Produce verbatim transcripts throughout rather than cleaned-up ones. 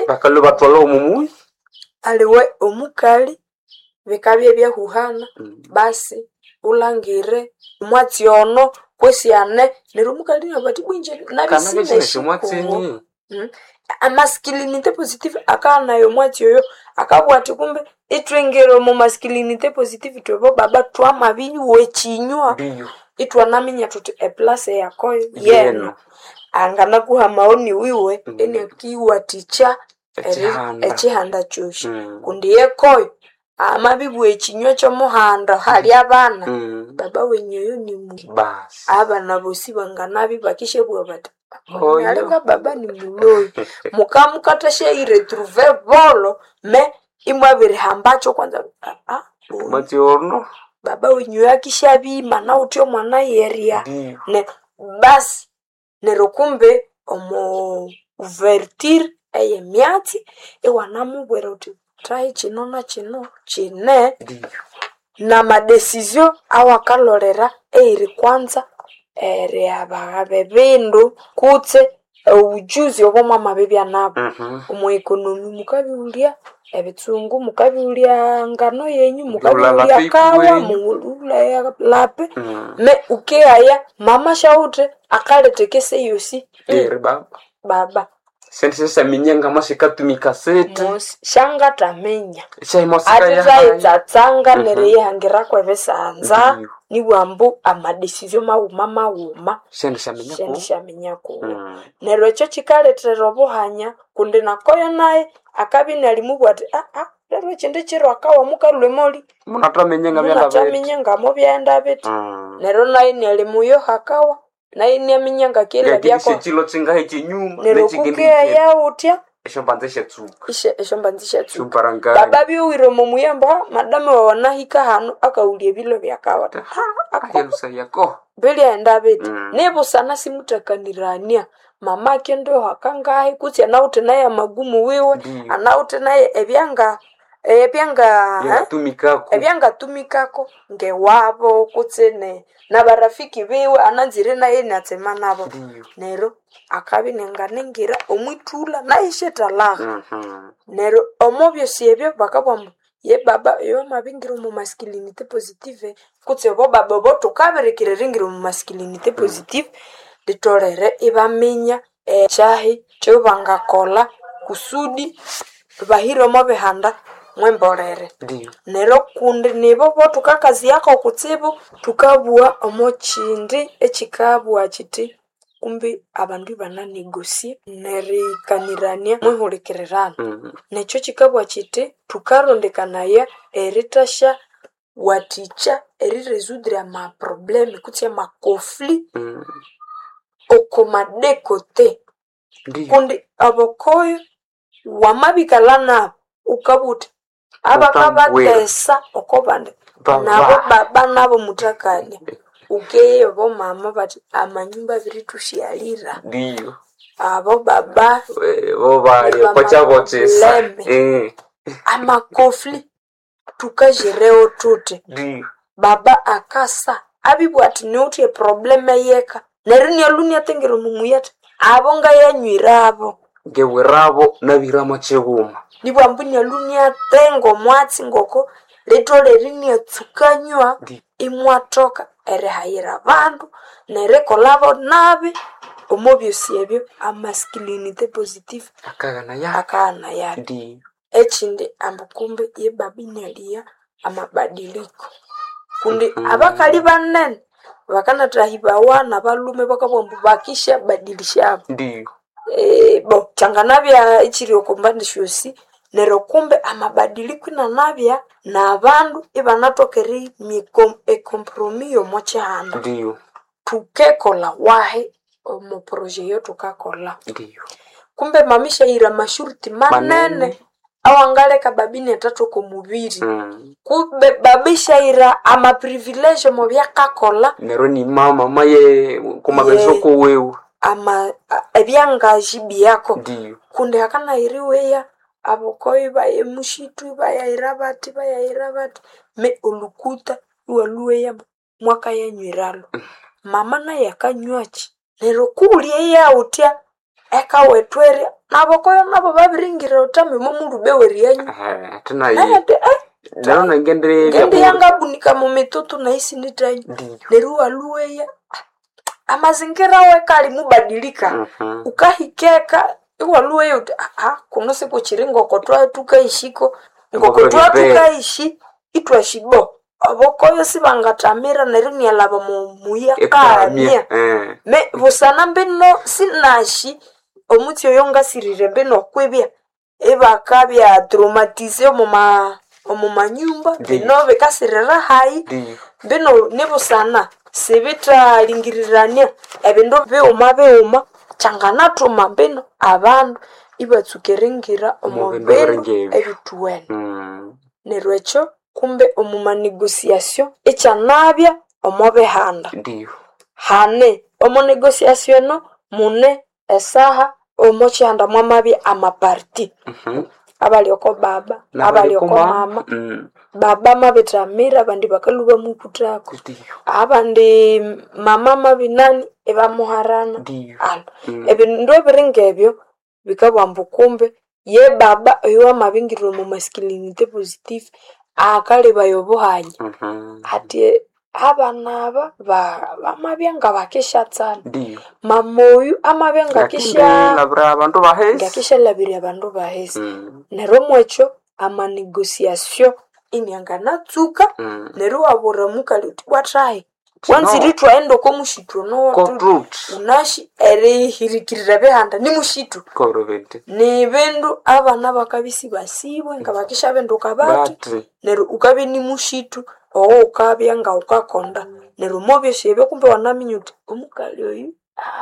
bakalo batwala omumui aliwe omukali bikabye byahuhana mm. Basi ulangire mwatsi ono kwesiane nero mukali nabati bwinje nabisine shimwatsi mm. Masculinité positive akana yo mwatsi yo akabwati kumbe itwengero mu masculinité positive twebo baba twama biwe chinywa itwa naminya tuti e place yako yeno angana kuha maoni wiwe mm. Ene kiwa ticha echihanda choshi mm. Kundi yekoyo amabibu echinywa cyo muhanda hali abana mm. Baba wenyeyo ni mu bas abana bosi banganabi bakishe bwa bata oh, yalenga baba ni muloyi mukamukatashe iretrouver volo me imwabiri hambacho kwanza ah matiorno baba wenyeyo akishabi mana utyo mwana yeria mm. Ne bas nerokumbe omo ouverture eye miati e wanamu bwera uti trai chino na chino chine mm. Na madesizio awakalorera eiri kwanza ere ababebindu kutse ujuzi oboma mabibya nabo mm-hmm. Omu ekonomi mukabiulia ebitsungu mukabiulia ngano yenyu mukabiulia kawa mulula lape mm. Me ukeaya mama shaute akaletekese yosi eri mm. Baba baba sense sesa minyanga masikatumika sete mos shanga tamenya chai mosika ya atita tsatsanga mm-hmm. Nereye hangira kwa vesanza mm-hmm. Ni wambu ama decision ma mama wuma sendisha minyako sendisha minyako mm. Nero echo chikaletrero buhanya kundi nakoyo naye akabina alimubwate ah ah lero chinde chiro akawa mukarule moli munatamenyenga byanda bete munatamenyenga mo byanda bete mm. Nero naye ni alimuyo hakawa naye ni aminyanga kila byako chilo chinga hechi nyuma nechigindi ya utya esho banzesha tsuka ishe esho banzesha tsuka Chuparangani baba biwiro mu muyamba madame waona hika hano akaulie bilo byakawa akayerusa yako beli enda beti mm. Nebo sana simutakanirania mama kendo hakangahe kuti anaute naye magumu wiwe mm. Anaute naye ebyanga ebyanga yatumikako ebyanga tumikako ngewabo kutsene nabarafiki biwe ananzire naye natsema nabo mm. Nero akabi nenganengira omwitula naishetalaga mm-hmm. Nero omobyo siebyo bakabwamba ye baba yo mabingira mu masculinité positive kutse bo baba bo tukaberekire ringira mu masculinité positive mm. Litorere ibaminya e chahi cyo bangakola kusudi bahiro mabehanda mwemborere ndiyo nero kundi nibo bo tukakazi yako kutsibu tukabua omochindi echikabua chiti kumbi abandu bana negosie neri kanirania mwihulikirana mm-hmm. Necho chikabwa chiti tukarondekanaya eritasha waticha eri résoudre ma problème kuti ma conflit mm-hmm. Okomade kote kundi abokoyo wamabikalana ukabuti abakabatesa okobande nabo baba nabo mutakanya ukeyo bo mama bati amanyumba biri tushialira ndiyo abo baba bo bali kwacha botesa eh ama conflit tukajireo tute ndiyo baba akasa abibwati nuti probleme yeka nerini aluni atengero mumuyata abonga yanywirabo gewirabo nabirama cheguma nibwo ambuni aluni atengo mwatsi ngoko letole rini atsukanywa imwatoka ere hayira bandu nerekolabo nabi omobyo siebyo a masculinité positive akagana ya akana ya ndi echinde ambukumbe ye babinalia amabadiliko kundi mm. Abakali banene bakana trahibawa na balume bakabomba bakisha badilisha ndiyo eh bo changanabya ichiri okombandi shosi nero kumbe amabadiliko na nabya na abandu ibanatokeri mikom e compromis mochanda ndiyo tukekola wahe omo projet yo tukakola ndiyo kumbe mamisha ira mashurti manene, manene. Awangale kababini atatu ko mubiri mm. Kumbe babisha ira ama privilege mo byakakola nero ni mama maye kumabezo ko wewe ama ebyanga jibi yako ndiyo kunde akana iriweya abokoyi baye mushitu baye irabati baye irabati me ulukuta waluweya mwaka yanywiralo mm. Mama na yakanywachi nero kulie ya utia eka wetwere nabokoyo nabo babiringira utame mu mulube weriyanyu eh tena yi Nero nangendre Ngendi yanga bunika mu mitoto na isi nitanyi Neru aluweya Amazingira weka alimubadilika Mhm. Ukahikeka Iwaluweya uti ah kuno sipo chiringo kotwa tukayishiko Ngokotwa Ngokotwa tukayishi Itwa shibo Abokoyo sibangatamira nerini alaba mu muya Ekamia kanya eh Me busana mbino sinashi Omuti oyonga sirire mbino kwebya Eba kabya traumatize mu ma mu manyumba bino bekasirira hayi Ndiyo. bino nebusana sebita lingirirania ebindu beuma beuma changanatuma bino abantu ibatsukerengira omubeno ebituwene Mm. nerwecho kumbe omuma negotiation echanabya omobehanda Ndiyo. hane omo negotiation no mune esaha omo chanda mwamabya amaparti Mhm. abalioko baba Na abalioko baliko mama Mm. baba mabetamira abandi bakaluba mukutako Ndiyo. abandi mama mabinani ebamuharana Ndiyo. ano Mm. ebindu ebiringa ebyo bikabwamba kumbe ye baba oyo amabingirwa mu masculinity positive akaleba yobuhanya Mhm. ati abanaba ba bamabya nga bakeshatsana Ndiyo. mama oyu amabya nga Lakini kesha labra abantu bahesi. ngakesha labiri abandu bahesi Mm. nero mwecho ama negotiation inyanganatsuka Mm. nero wabura mukali uti bwatrai wanziri twaenda ko mushitro no Ko tu- truth. unashi eri hirikirira behanda ni mushitro Ko rovente. ni bindu abana bakabisi basibwe nga bakisha bendo kabati Batri. nero ukabe ni mushitro owo ukabya nga ukakonda nero mobyo shebe kumbe wanaminyuti omukali oyu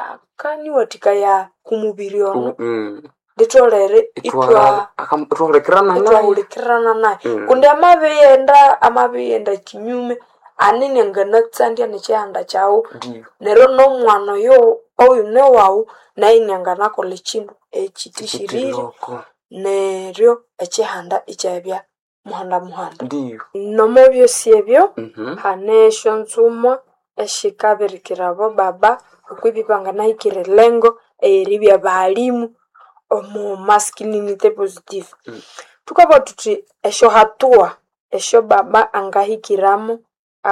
akani watika ya kumubiri ono Mm. litolere itwa Itwa akamtolekerana naye. itwahulikirana naye Mm. kundi amabiyenda amabiyenda kinyume anini anganatsandya nekyihanda kyawu Ndiyo. nero nomwana oyo oyu newawu naye nyanganakola ekindu ekitishirire Kitiroko. neryo ekyihanda ikyabya muhanda muhanda Ndiyo. nomo byosi ebyo Mhm. hane esyo nsumwa eshikabirikirabo baba okwibibanganaikire lengo eyeribya baalimu omu masculinity positive Mm. tukaba tuti esyo hatua esyo baba angahikiramo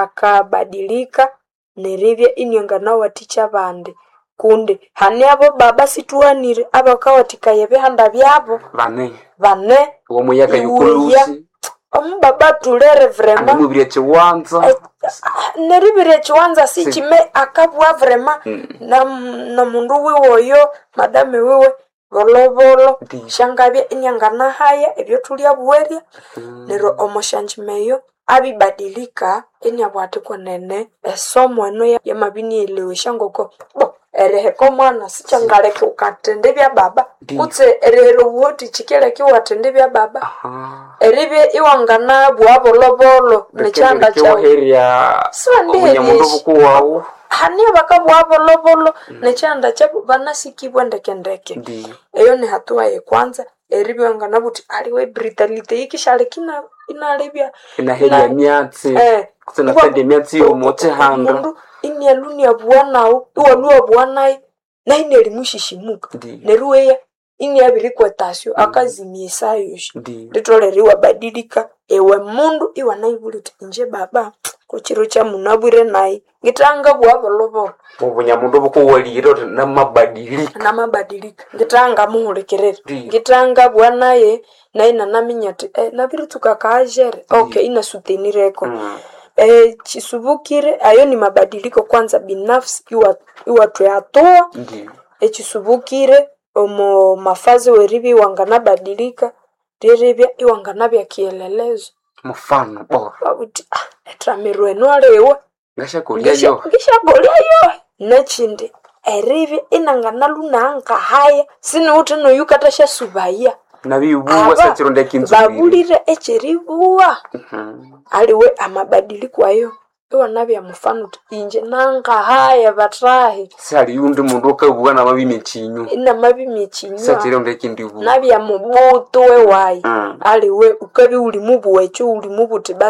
akabadilika neribya inyanganawathicha abandi kundi hani abo baba situanire abakawathikaya ebihanda byabo Bane. bane Uwo muyaga Iwuya. yukulusi. omu baba tulere vrema Andimubiri ekiwanza. neribiri ekiwanza Si- sikime akabwa vrema Mm. na na mundu wiwe oyo madame wiwe bolobolo Ndiyo. shangabya inyanganahaya ebyo tulya bwerya Mm. nero omoshanjimeyo abibadilika inyabwati konene esomo eno ya- yamabinielewesha ngoko bo ereheka omwana sichangaleke ukatende bya baba Ndiyo. kutse erehera obuhoti chikeleke watende bya baba Aha. eribye iwangana bwa bolobolo nekyanda kyawu Kiwoherya sibandiheryeshi obunyamundu bukuwawu. hani bakabwa bolobolo nekyanda kyabu banasikibwa ndekendeke Ndiyo. eyo ni hatua ye kwanza eribyangana buti aliwe brutalite ikishaleki ina inalebya Inaherya emyatsi. eh Kusena sende emyatsi yomukyihanda. mundu inyaluni abwanawo iwalu abwanaye naineli mushishimuka Ndiyo. neruweya inyabiri kwetasyo akazimisa yoshi Ndiyo. litolere iwabadilika ewe mundu iwanaibuli uti inje baba kuchiro kya munabwire naye ngitanga bwa bolobolo Obunyamundu bukuwalire oti namabadilika. namabadilika ngitanga muhulekerere Ndiyo. ngitanga bwanaye naye nanaminya ati eh, nabiri tukakaajere okay inasutenireko Mm. eh, chisubukire ayo ni mabadiliko kwanza binafsi iwa iwatwe hatua Ndiyo. echisubukire omo mafazi weribi wanganabadilika riribya iwanganabya kielelezo Mufano bora. babuti ah etramirwe nolewe Ngashakulyayo. ngishakolyayo nechindi eribya inanganalunanga haya sinuthi noyukatasha subaya Nabibuwa aba sachironda kinzubiri. babulire echeribuwa Mhm. aliwe amabadiliko ayo iwanabya mufano uti inje nanga haya batahi Sali yundi mundu okabuwa namabime chinyu. inamabimye chinywa Sachironda kindibu. nabya mubutu wewayi Mm. aliwe ukabi uli mubuwecho uli mubuti basi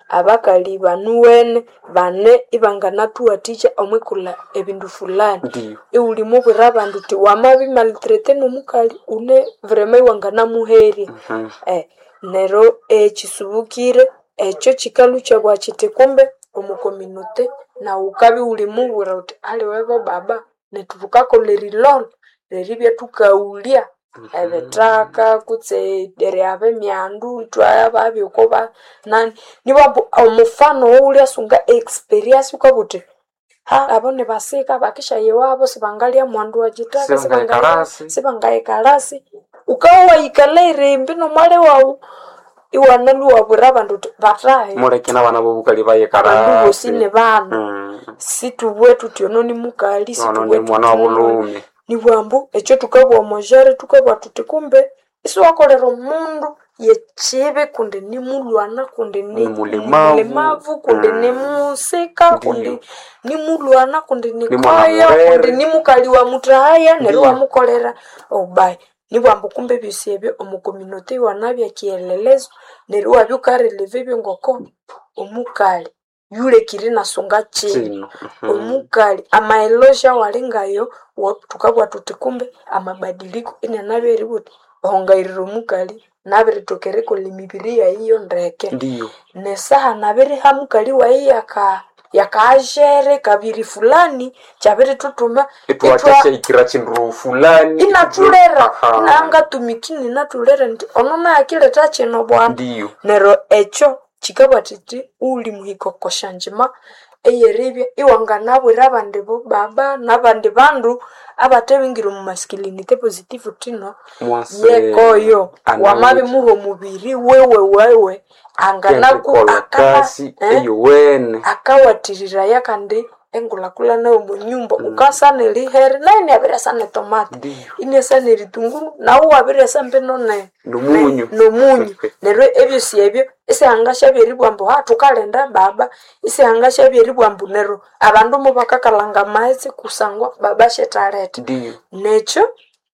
abakali banuwene bane ibanganathuwathikya omwikula ebindu fulani. Ndiyo. Iwuli mubwira abandu uthi wamabi maltrete n'omukali une vrema iwanganamuherya. Mhm. Eh, nero ekisubukire ekyo kikalukya bwa kiti kumbe omukominote na ukabi uli mubwira uthi aliwebo baba netutukakolera ilolo neribya tukawulya ebetaka kutse deriabe myandu twaya babiko ba nani niba omufano uli asunga experience ukabuti ha abone basika bakisha yewabo sibangalia mwandu wa jitaka sibangalia sibangaye kalasi ukawa ikalere mbino mwale wao iwanalu wabura bandu batahe mulekena bana bobukali baye bandu karasi bosine bana Mm. situbwetu tyono ni mukali Ono ni situbwetu mwana wa bulume. ni bwambu ekyo tukabwa mojere tukabwa tuti kumbe isi wakolera omundu yechibe kundi ni mulwana kundi ni Ni mulemavu. mulemavu kundi Mm. ni musika Ndiyo. kundi ni mulwana kundi ni Ni mwana koya murere. kundi ni mukali wa mutahaya Ndiyo. neru wamukolera obai ni bwambu kumbe bisebyo omukominote wanabya kielelezo neru wabyukareleve byongoko omukali yule kiri nasunga chini Chino. Mhm. omukali amaelosha walingayo wa- tukabwa tuti kumbe amabadiliko inanabya buti ohongairira omukali nabiritokereko limibiri yaiyo ndeke Ndiyo. nesaha nabiri hamukali wai yaka yakaajere kabiri fulani chabiri tutuma Etwacha ikira chindu fulani. inatulera Aha. inangatumikini inatulera nti onona akileta chino bwana Ndiyo. nero ekyo kikabwa titi uli muhikokosha njima eyeribya iwanganabwira abandi bo baba nabandi bandu abatebingira mu masculinity positive tino Mwase. yekoyo Anawe- wamabi muho mubiri wewe wewe anganaku Kentekola akaba kasi eh, eyo wene. akawatirira yakandi engulakulana omu nyumba ukasana lihere naye niabiresana tomati Ndiyo. inesana eritunguru nawe wabiresa mbino ne Nomunyu. ne- nomunyu neryo ebyo syebyo isihangasha byeribwambu ha tukalenda baba isihangasha byeribwambu neryo abandu mubakakalanga maezi kusangwa baba shetaleta Ndiyo. nekyo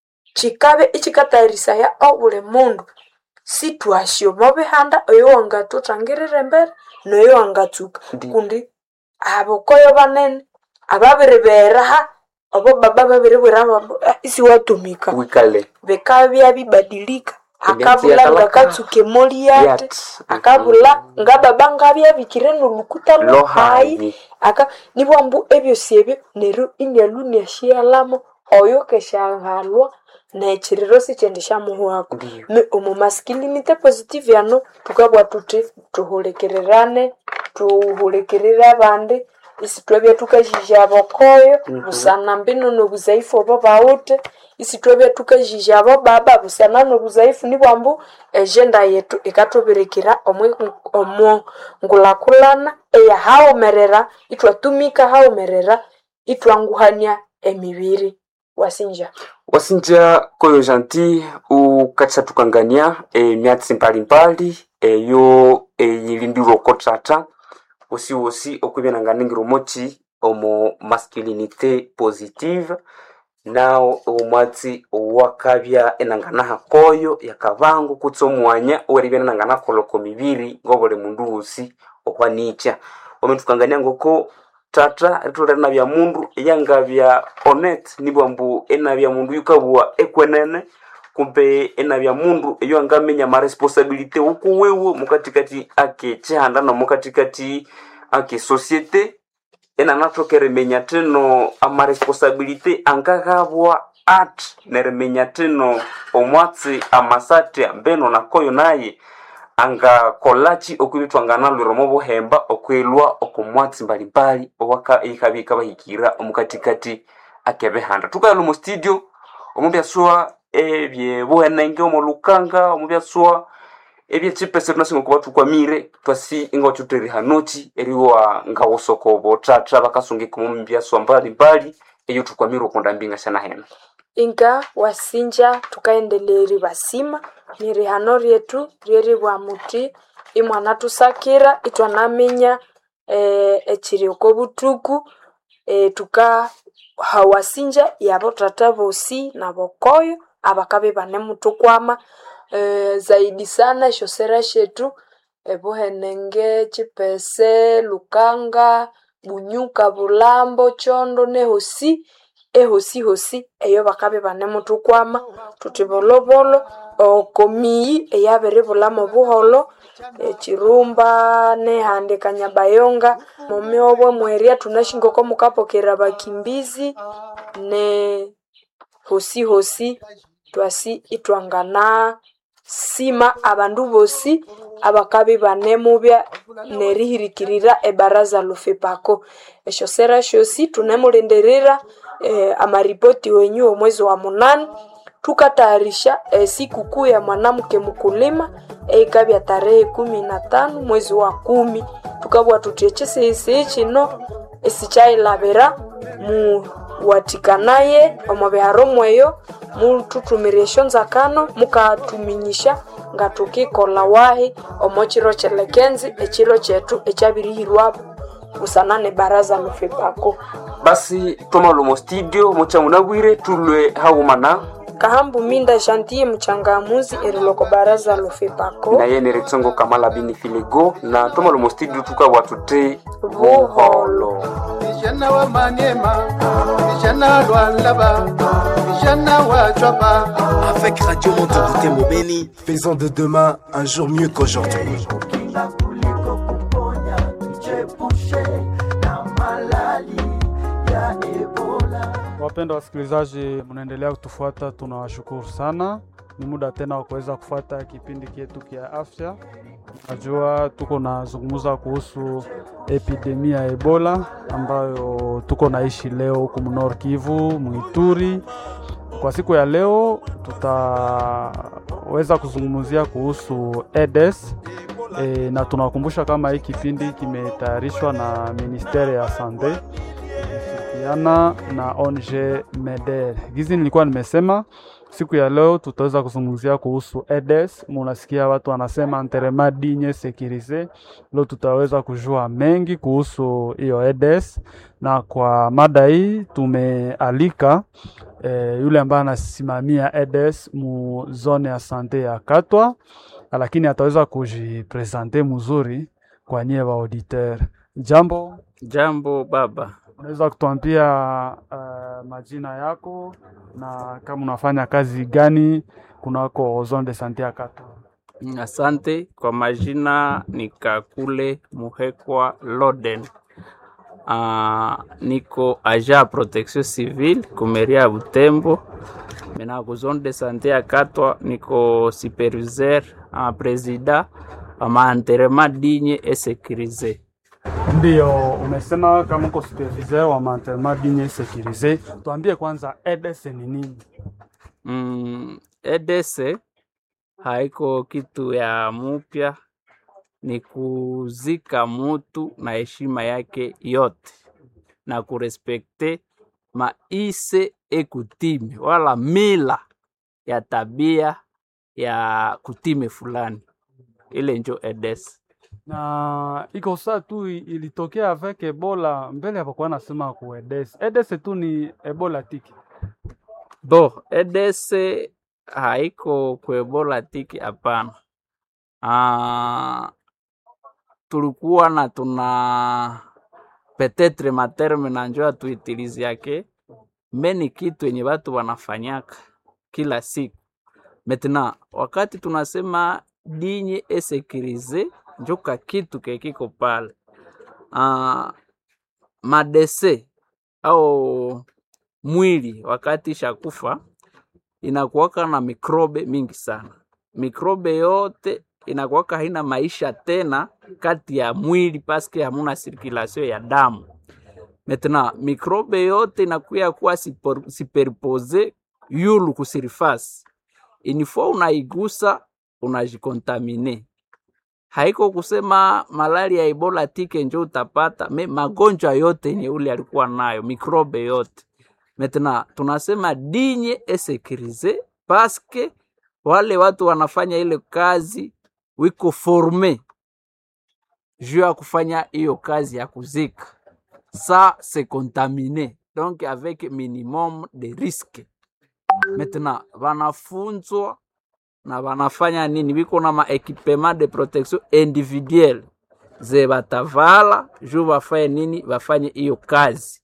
kikabe ikikatayirisaya obuli mundu situation mobihanda oyo wangatutangirira embere noyo wangatsuka Ndiyo. kundi abokoyo banene ababiriberaha obo baba babiribwira bambu "Ah, isi watumika Wikale. bekabya bibadilika Ebyansi akabula yakalaka. ngakatsuke moliate Yat. akabula nga baba ngabya bikire nolukuta lohayi Lohayi. aka nibwambu ebyo syebyo neryo inyalu neshyalamo oyo keshangalwa nekiriro sikyendi syamuhwako Ndiyo. me omu masculinity positive yano tukabwa tuti tuhulikirerane tuhulikirire abandi isi twebya tukajija abokoyo busana mbino nobuzaifu obo bawute isi twebya tukajija abo baba busana nobuzaifu nibwambu ejenda yetu ikatubirikira omwe omo ngulakulana eya haomerera itwatumika haomerera itwanguhania emibiri wasinja Wasinja koyo janti ukatsa tukangania emyatsi mbalimbali eyo eyilindirwa okotata osi osi okubyananganingiro mochi omo masculinité positive nao omwatsi owakabya enanganaha koyo yakabangu kutsa omwanya oweribya enangana koloko mibiri ngobole mundu wosi okwanikya ometukangania ngoko tata ritolera nabya mundu eyangabya honest nibwambu enabya mundu yukabwa ekwenene kumbe enabya mundu eyo angamenya ma responsibility ukuwewo mukatikati ake chihanda no mukatikati ake societe enanatokere menya teno ama responsibility angagabwa at neremenya teno omwatsi amasate mbeno nakoyo naye anga kolachi okubitwangana lwiro buhemba okwelwa okumwatsi mbalimbali owaka ikabika bahikira omukatikati akebehanda tukalo mu studio omubyaswa ebye buhenenge omulukanga omubyaswa ebye chipese tunasinga kuba tukwamire twasi ingo tuteri hanochi eriwa ngawosoko botata bakasungika mu byaswa mbalimbali eyo tukwamire okundambinga sana hena inga wasinja tukaendeleri basima niri hano ryetu ryeri bwa muti imwana tusakira itwanaminya eh, ekiri oko butuku eh, tuka hawasinja yabo tata bosi na bokoyo abakabe bane mutukwama eh, zaidi sana shosera shetu ebuhenenge chipese lukanga bunyuka bulambo chondo nehosi ehosi hosi eyo bakabe banemutukwama tuti bolobolo okomiyi eyabere bulamo buholo echirumba nehande kanyabayonga momeobwe mweria tunashingoko mukapokera bakimbizi ne hosi hosi twasi itwangana sima abandu bosi abakabi banemubya nerihirikirira ebaraza lufipako esho sera shosi tunemulenderera eh, amaripoti wenyu mwezi wa munane tukatayarisha eh, siku kuu ya mwanamke mkulima eikabya eh, tarehe kumi na tano mwezi wa kumi tukabwa tutechese isi chino esichailabera mu watikanaye omubiharo mweyo mututumiresho nzakano mukatuminyisha nga tukikola wahi omochiro chelekenzi echiro chetu echabirihirwapo usanane baraza lufipako. Basi toma lomo studio mucha munagwire tulwe haumana kahambu minda shantie mchangamuzi eriloko baraza lufipako na yene retsongo kamala bini filigo na toma lomo studio tukabwa tute buholo Jana wa Maniema, Jana Lualaba, Jana wa Chapa. Avec Radio Monte Mobeni, faisons de demain un jour mieux qu'aujourd'hui. Wapenda wasikilizaji, mnaendelea kutufuata, tunawashukuru sana. Ni muda tena wa kuweza kufuata kipindi chetu kia afya. Najua tuko na zungumza kuhusu epidemia ya Ebola ambayo tuko naishi leo huko Nord Kivu, Muituri. Kwa siku ya leo tutaweza kuzungumzia kuhusu Aedes e, na tunakumbusha kama hii kipindi kimetayarishwa na Ministeri ya Sante yana na O N G Meder. Gizi nilikuwa nimesema siku ya leo tutaweza kuzungumzia kuhusu Aedes. Munasikia watu wanasema enterrement digne sécurisé. Leo tutaweza kujua mengi kuhusu hiyo Aedes, na kwa mada hii tumealika e, yule ambaye anasimamia Aedes mu zone ya sante ya Katwa, lakini ataweza kujipresenter mzuri kwa nyie wa auditeur. Jambo. Jambo baba. Unaweza kutuambia uh, majina yako na kama unafanya kazi gani kunako zone de sante ya Katwa? Asante. Kwa majina ni Kakule Muhekwa Loden. Uh, niko agent protection civile kumeria Butembo. Mena ku zone de sante ya Katwa niko superviseur en président ama enterrement digne et sécurisé. Ndiyo, umesema kama uko superviseur wa enterrement digne et sécurisé. Tuambie kwanza Aedes ni nini? Mm, Aedes haiko kitu ya mupya, ni kuzika mutu na heshima yake yote na kurespekte maise e kutime wala mila ya tabia ya kutime fulani. Ile njo Aedes. Na iko saa tu ilitokea avec Ebola, mbele hapo kwa nasema ku Aedes. Aedes tu ni Ebola tiki. Bo, Aedes haiko ku Ebola tiki hapana. Ah, tulikuwa na tuna peut-être materme na njoo tuitilizi yake meni kitu yenye watu wanafanyaka kila siku. Maintenant wakati tunasema digne et sécurisé njoka kitu kekiko pale. Ah, madese au mwili wakati shakufa inakuwaka na mikrobe mingi sana. Mikrobe yote inakuwaka haina maisha tena kati ya mwili paske hamuna circulation ya damu. Maintenant mikrobe yote inakuya kuwa superpose yulu ku surface. Inifo unaigusa unajikontamine. Haiko kusema malaria Ebola tike njo utapata, me magonjwa yote yenye ule alikuwa nayo, mikrobe yote. Maintenant tunasema digne et sécurisé parce que wale watu wanafanya ile kazi wiko formé juu ya kufanya hiyo kazi ya kuzika. Ça se contaminer, donc avec minimum de risque. Maintenant wanafunzwa na wanafanya nini, biko na ma equipement de protection individuelle ze batavala juu bafanye nini, bafanye hiyo kazi.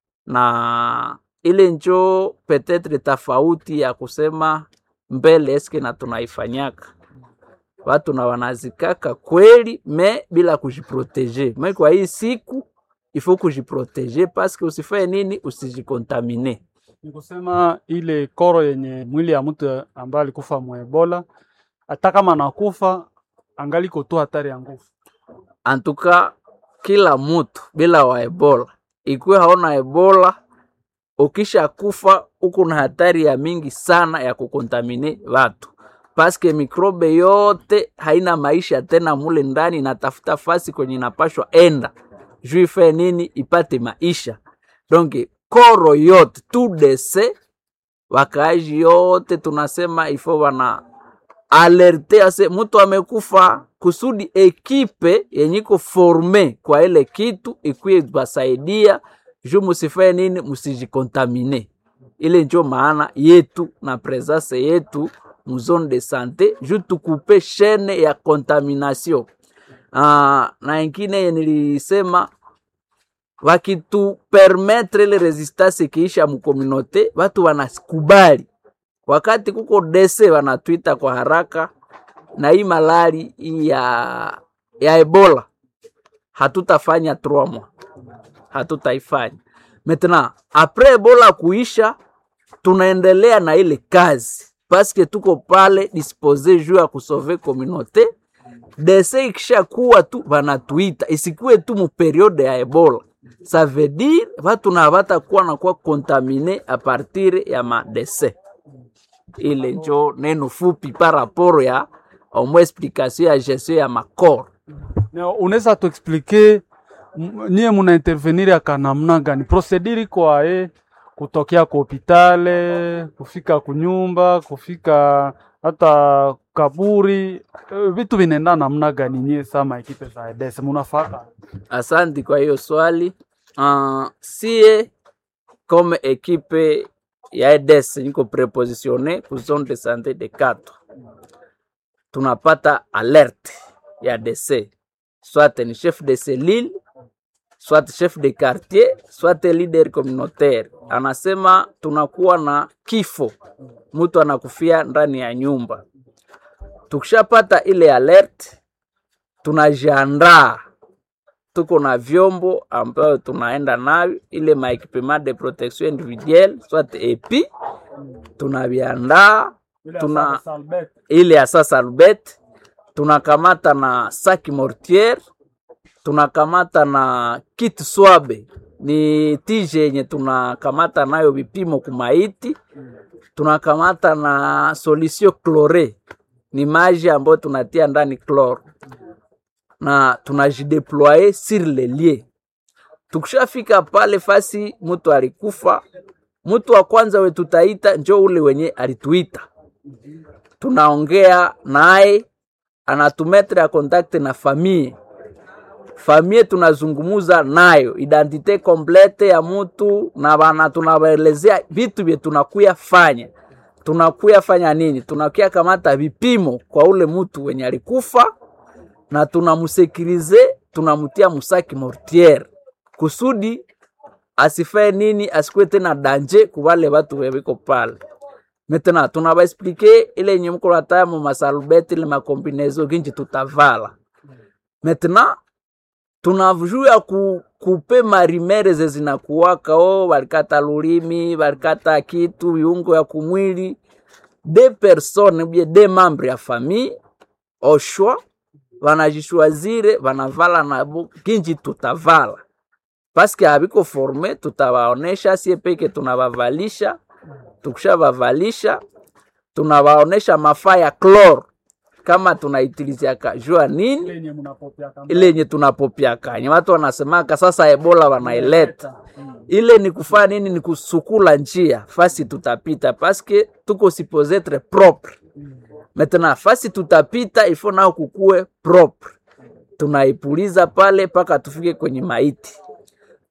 Na ile njo petetre tofauti ya kusema mbele eske na tunaifanyaka watu na wanazikaka kweli me bila kujiproteger. Me kwa hii siku ifo kujiproteger paske usifanye nini, usijikontamine. Nikusema ile koro yenye mwili ya mtu ambaye alikufa mu Ebola, hata kama nakufa angali kotoa hatari ya nguvu. Antuka kila mtu bila wa Ebola, ikuwe haona Ebola, ukisha kufa uko na hatari ya mingi sana ya kukontamine watu. Paske mikrobe yote haina maisha tena mule ndani, na tafuta fasi kwenye napashwa enda juu ife nini ipate maisha. Donge koro yote tudese wakaaji yote tunasema ifo wana alerte ase mtu amekufa, kusudi ekipe yenyiko forme kwa ile kitu ikuye basaidia juu musifaye nini, musijikontamine. Ile njo maana yetu na presence yetu mu zone de santé juu tukupe chaîne ya contamination. Ah, na ingine nilisema wakitu permettre le resistance kiisha mu communauté, watu wanasikubali. Wakati kuko dese wanatuita kwa haraka, na hii malari ya ya Ebola hatutafanya trois mois, hatutaifanya. Maintenant après Ebola kuisha, tunaendelea na ile kazi paske tuko pale dispose juu ya kusauver communauté. Dese ikisha kuwa tu wanatuita, isikuwe tu mu periode ya Ebola. Ça veut dire watu na wata kuwa na kuwa contaminer a partir ya ma dese. Ile njo neno fupi par rapport ya au moins explication ya gestion ya makor. Unaweza tu expliquer niye muna intervenir ya kanamna gani? Procedure kwa e kutokea kwa hospitali, kufika kunyumba, kufika hata kaburi, vitu vinaenda namna gani nyie sama ekipe za E D S munafaka? Asante kwa hiyo swali. Uh, sie comme ekipe ya E D S niko prepositionné ku zone de santé de Kato. Tunapata alerte ya D C, soit ni chef de cellule, soit chef de quartier, soit leader communautaire. Anasema tunakuwa na kifo, mtu anakufia ndani ya nyumba. Tukishapata ile alert, tunajiandaa, tuko na vyombo ambayo tunaenda nayo, ile maekipement de protection individuelle soit E P I, tunaviandaa, tuna ile asa salbet, tunakamata na saki mortier, tunakamata na kit swabe, ni tije yenye tunakamata nayo vipimo kumaiti, tunakamata na solution chlorée, ni maji ambayo tunatia ndani chlore, na tunajideployer sur les lieux. Tukishafika pale fasi mtu alikufa, mtu wa kwanza we tutaita njo ule wenye alituita. Tunaongea naye, anatumetre ya contact na famille. Famille tunazungumuza nayo, identite complete ya mtu, na bana tunawaelezea vitu vye tunakuya fanya. Tunakuya fanya nini? Tunakuya kamata vipimo kwa ule mtu wenye alikufa, na tunamusekirize, tunamutia musaki mortier kusudi asifaye nini, asikuwe tena danger kubale watu webiko pale. Maintenant tunaba expliquer ile yenye mko nataya mu masalubeti ile makombinezo ginji tutavala. Maintenant tunavujua ku kupe marimere ze zinakuwaka, oh walikata lulimi, walikata kitu viungo ya kumwili, des personnes bien des membres ya famille au choix wanajishwazire wanavala na kinji tutavala. Paske habiko forme, tutawaonesha sie peke tunabavalisha. Tukisha bavalisha tunawaonesha mafaa ya chlore kama tunaitilizia ka jua nini ile yenye tunapopiaka. Nye watu wanasemaka sasa Ebola wanaileta. Ile ni kufanya nini? Ni kusukula njia fasi tutapita, paske tuko supposé être propre. Maintenant fasi tutapita il faut nao kukue propre. Tunaipuliza pale paka tufike kwenye maiti.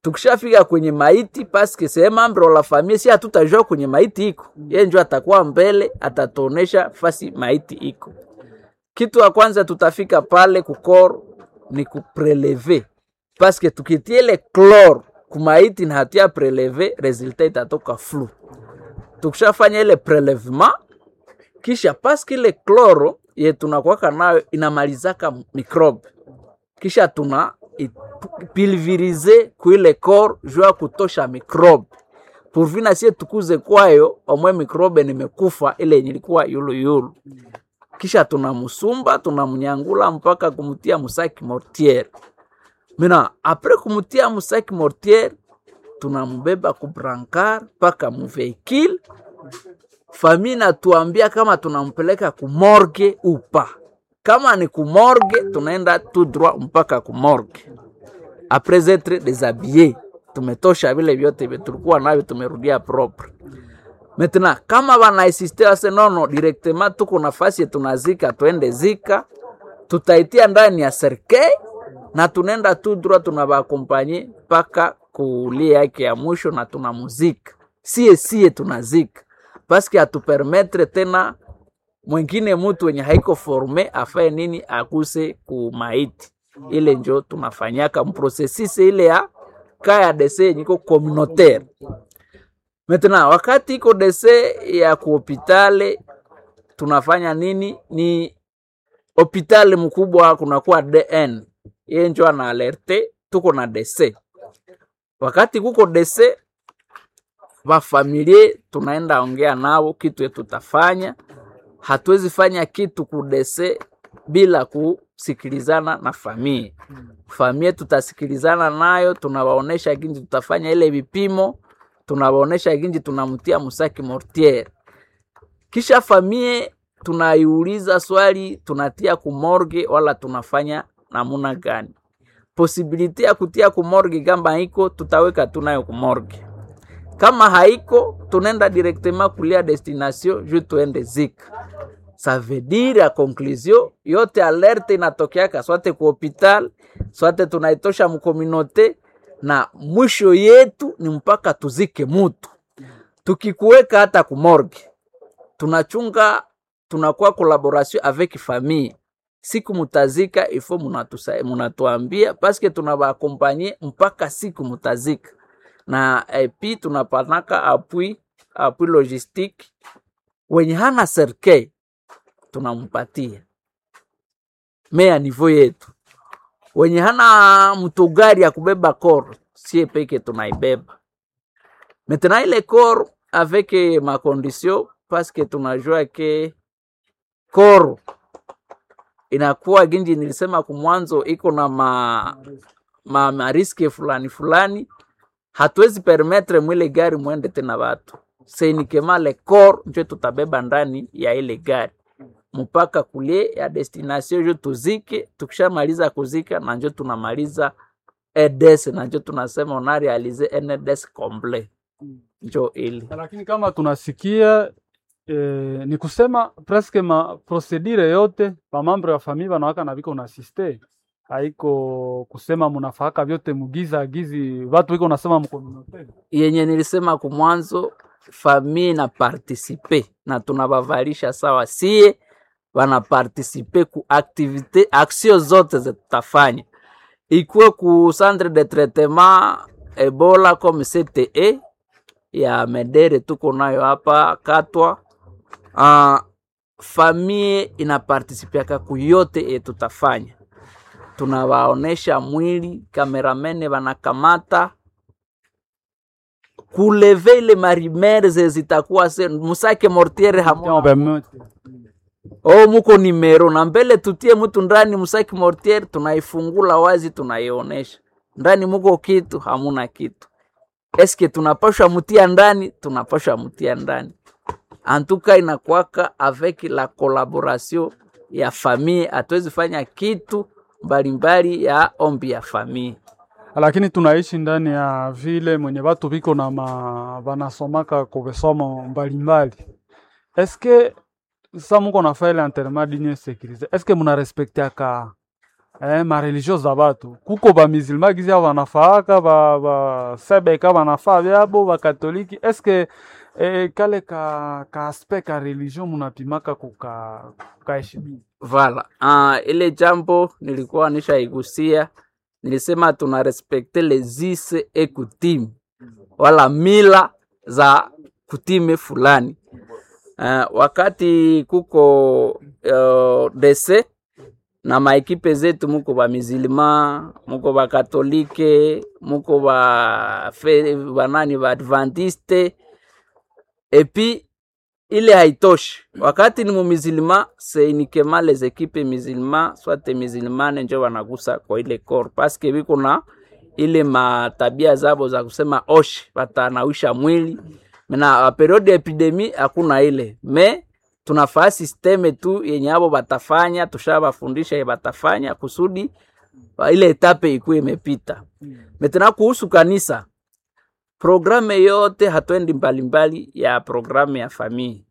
tukishafika kwenye maiti paske sema membre la famille si hatutajua kwenye maiti iko. Yeye ndio atakuwa mbele atatuonesha fasi maiti iko. Kitu ya kwanza tutafika pale kukor ni kuprelever. Paske tukitie ile chlore kumaiti na hatia prelever resultat itatoka flou. Tukishafanya ile prelevement kisha paske ile chloro ye tunakuwaka nayo inamalizaka microbe. Kisha tuna pulverize kuile corps jua kutosha microbe. Purvina sie tukuze kwayo omwe microbe nimekufa ile ilikuwa yulu yulu. Kisha tunamusumba tunamnyangula mpaka kumutia musaki mortier. Mina apres kumutia musaki mortier tunambeba ku brancard paka mu vehicule. Famina tuambia kama tunampeleka ku morgue upa. Kama ni ku morgue tunaenda tout droit mpaka ku morgue. Après être déshabillé, tumetosha vile vyote tulikuwa navyo tumerudia propre. Maintenant kama wana insister ase nono directement tuko nafasi tunazika tuende zika, tutaitia ndani ya cercueil na tunaenda tout droit tunabakompanye paka kulia yake ya mwisho na tunamuzika. Sie sie tunazika. Paske atupermettre tena mwingine mtu wenye haiko forme afaye nini akuse kumaiti. Ile njo tunafanyaka mprocessus ile ya kaya dese niko communautaire. Maintenant wakati iko dese ya ku hospitali tunafanya nini? Ni hospitali mkubwa kunakuwa D N. Yeye njo ana alerte tuko na dese. Wakati kuko dese wa familia tunaenda ongea nao kitu yetu tutafanya. Hatuwezi fanya kitu kudese bila kusikilizana na familia. Familia tutasikilizana nayo, tunawaonesha ginji tutafanya ile vipimo, tunawaonesha ginji tunamtia musaki mortier. Kisha familia tunaiuliza swali, tunatia ku morgue wala tunafanya namuna gani. Possibility ya kutia ku morgue kama iko tutaweka tunayo ku morgue. Kama haiko tunaenda directement kulia destination ju tuende zika. Ça veut dire à conclusion yote alerte inatokeaka swate ku hospital, swate tunaitosha mu communauté na mwisho yetu ni mpaka tuzike mutu. Tukikuweka hata ku morgue tunachunga tunakuwa collaboration avec famille. Siku mutazika ifo munatusa munatuambia paske tunabaaccompagner mpaka siku mutazika. Na epi tunapanaka appui appui logistique wenye hana cercueil tunampatia mea niveau yetu. Wenye hana mtugari ya kubeba kor sie peke tunaibeba. Maintenant ile kor avec ma condition parce que tunajua ke kor inakuwa ginji nilisema kumwanzo iko na ma ma, ma riske fulani fulani. Hatuwezi permettre mwile gari muende tena watu. Seinikema le corps njo tutabeba ndani ya ile gari. Mpaka kulie ya destination jo tuzike, tukishamaliza kuzika na njo tunamaliza E D S na njo tunasema on a réalisé un E D S complet. Njo ili. Lakini kama tunasikia eh, ni kusema presque ma procedure yote pa membre ya familia wanawaka na viko na assiste. Haiko kusema munafaka vyote mugiza gizi watu wiko nasema mkomunote. Yenye nilisema kumwanzo famille na participer na tunabavalisha sawa sie wana participer ku activite action zote zetafanya. Ikuwe ku centre de traitement Ebola comme C T E ya Medere tuko nayo hapa Katwa. Uh, famille ina participer ku yote tutafanya. Tunawaonesha mwili, kameramene wanakamata kuleve ile marimere zitakuwa se musake mortiere hamona. Oh muko nimero na mbele tutie mtu ndani musaki mortiere tunaifungula wazi tunaionesha. Ndani muko kitu hamuna kitu. Eske tunapaswa mutia ndani, tunapaswa mutia ndani. Antuka inakuwaka avec la collaboration ya famille, hatuwezi fanya kitu mbalimbali ya ombi ya familia. Lakini tunaishi ndani ya vile mwenye watu biko na ma wanasomaka kwa visomo mbalimbali. Eske sa muko na faile enterrement digne sécurisé? Eske muna respecte aka eh, mareligion za batu kuko ba musulman gizi wanafaaka ba ba sebeka wanafaa vyabo ba katoliki eske eh, kale ka ka aspect ka religion munapimaka kuka kukaeshimia Vala. Uh, ile jambo nilikuwa nishaigusia, nilisema tuna respecte les us et coutumes wala mila za kutime fulani. Uh, wakati kuko uh, dese na maekipe zetu muko ba musulman, muko ba katolike, muko ba fe, banani ba adventiste epi ile haitoshi. Wakati ni musulman, c'est uniquement les équipes musulman, soit musulman ndio wanagusa kwa ile corps parce que biko na ile matabia zabo za kusema oshi batanawisha mwili. Mena periode epidemi hakuna ile. Me tunafaa systeme tu yenye abo batafanya, tushabafundisha ye batafanya kusudi ile etape ikuwe imepita. Metena kuhusu kanisa, programe yote hatuendi mbalimbali ya programe ya famii.